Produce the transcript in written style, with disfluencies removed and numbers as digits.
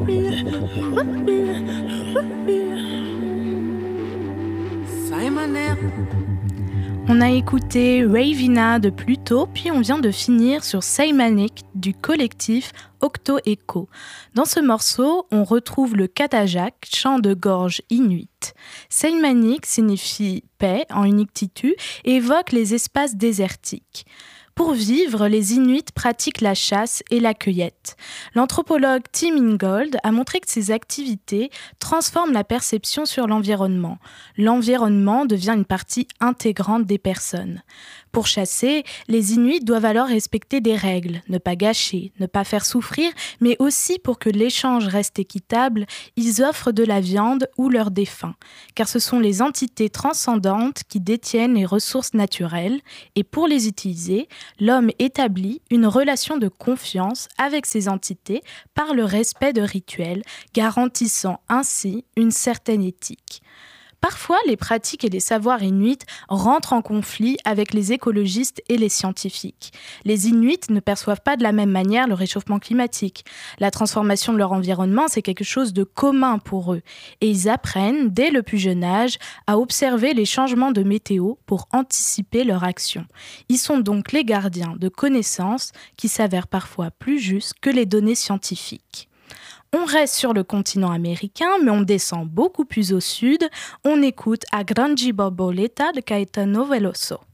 On a écouté Ravina de Pluto, puis on vient de finir sur Seimanik du collectif Octo Echo. Dans ce morceau, on retrouve le Katajak, chant de gorge inuit. Seimanik signifie paix en inuktitut et évoque les espaces désertiques. Pour vivre, les Inuits pratiquent la chasse et la cueillette. L'anthropologue Tim Ingold a montré que ces activités transforment la perception sur l'environnement. L'environnement devient une partie intégrante des personnes. Pour chasser, les Inuits doivent alors respecter des règles, ne pas gâcher, ne pas faire souffrir, mais aussi pour que l'échange reste équitable, ils offrent de la viande ou leurs défunts, car ce sont les entités transcendantes qui détiennent les ressources naturelles, et pour les utiliser, l'homme établit une relation de confiance avec ces entités par le respect de rituels, garantissant ainsi une certaine éthique. Parfois, les pratiques et les savoirs inuits rentrent en conflit avec les écologistes et les scientifiques. Les Inuits ne perçoivent pas de la même manière le réchauffement climatique. La transformation de leur environnement, c'est quelque chose de commun pour eux. Et ils apprennent, dès le plus jeune âge, à observer les changements de météo pour anticiper leur action. Ils sont donc les gardiens de connaissances qui s'avèrent parfois plus justes que les données scientifiques. On reste sur le continent américain, mais on descend beaucoup plus au sud. On écoute A Grande Borboleta de Caetano Veloso.